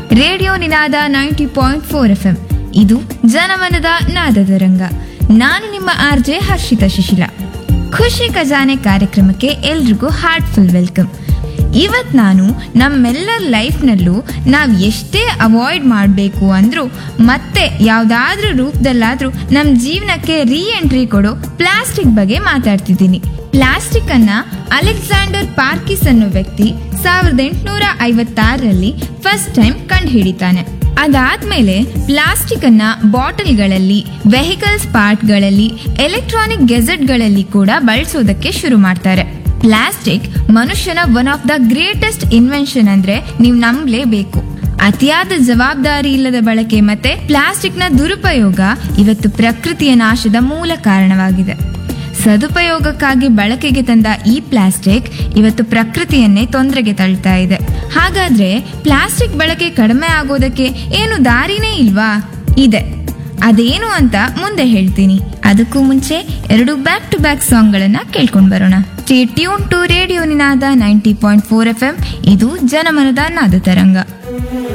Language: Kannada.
ರೇಡಿಯೋ ನಿನಾದ 90.4 FM. ಇದು ಜನಮನದ ನಾದದ ರಂಗ. ನಾನು ನಿಮ್ಮ RJ ಹರ್ಷಿತಾ ಶಿಶಿಲ. ಖುಷಿ ಖಜಾನೆ ಕಾರ್ಯಕ್ರಮಕ್ಕೆ ಎಲ್ರಿಗೂ ಹಾರ್ಟ್ಫುಲ್ ವೆಲ್ಕಮ್. ಇವತ್ತು ನಾನು ನಮ್ಮೆಲ್ಲರ ಲೈಫ್ನಲ್ಲೂ ನಾವು ಎಷ್ಟೇ ಅವಾಯ್ಡ್ ಮಾಡಬೇಕು ಅಂದ್ರೂ ಮತ್ತೆ ಯಾವುದಾದ್ರೂ ರೂಪದಲ್ಲಾದ್ರೂ ನಮ್ಮ ಜೀವನಕ್ಕೆ ಎಂಟ್ರಿ ಕೊಡೋ ಪ್ಲಾಸ್ಟಿಕ್ ಬಗ್ಗೆ ಮಾತಾಡ್ತಿದ್ದೀನಿ. ಪ್ಲಾಸ್ಟಿಕ್ ಅನ್ನ ಅಲೆಕ್ಸಾಂಡರ್ ಪಾರ್ಕಿಸ್ ಅನ್ನೋ ವ್ಯಕ್ತಿ 1856ರಲ್ಲಿ ಫಸ್ಟ್ ಟೈಮ್ ಕಂಡುಹಿಡಿತಾನೆ. ಅದಾದ್ಮೇಲೆ ಪ್ಲಾಸ್ಟಿಕ್ ಅನ್ನ ಬಾಟಲ್ಗಳಲ್ಲಿ, ವೆಹಿಕಲ್ಸ್ ಪಾರ್ಟ್ಗಳಲ್ಲಿ, ಎಲೆಕ್ಟ್ರಾನಿಕ್ ಗೆಜೆಟ್ಗಳಲ್ಲಿ ಕೂಡ ಬಳಸೋದಕ್ಕೆ ಶುರು ಮಾಡ್ತಾರೆ. ಪ್ಲಾಸ್ಟಿಕ್ ಮನುಷ್ಯನ one of the greatest invention ಅಂದ್ರೆ ನೀವು ನಂಬಲೇಬೇಕು. ಅತಿಯಾದ ಜವಾಬ್ದಾರಿ ಇಲ್ಲದ ಬಳಕೆ ಮತ್ತೆ ಪ್ಲಾಸ್ಟಿಕ್ನ ದುರುಪಯೋಗ ಇವತ್ತು ಪ್ರಕೃತಿಯ ನಾಶದ ಮೂಲ ಕಾರಣವಾಗಿದೆ. ಸದುಪಯೋಗಕ್ಕಾಗಿ ಬಳಕೆಗೆ ತಂದ ಈ ಪ್ಲಾಸ್ಟಿಕ್ ಇವತ್ತು ಪ್ರಕೃತಿಯನ್ನೇ ತೊಂದರೆಗೆ ತಳ್ತಾ ಇದೆ. ಹಾಗಾದ್ರೆ ಪ್ಲಾಸ್ಟಿಕ್ ಬಳಕೆ ಕಡಿಮೆ ಆಗೋದಕ್ಕೆ ಏನು ದಾರಿನೇ ಇಲ್ವಾ? ಇದೆ. ಅದೇನು ಅಂತ ಮುಂದೆ ಹೇಳ್ತೀನಿ. ಅದಕ್ಕೂ ಮುಂಚೆ 2 ಬ್ಯಾಕ್ ಟು ಬ್ಯಾಕ್ ಸಾಂಗ್ಗಳನ್ನ ಕೇಳ್ಕೊಂಡ್ ಬರೋಣ. Stay tune to radio Ninada 90.4 FM. ಇದು ಜನಮನದ ನಾದ ತರಂಗ.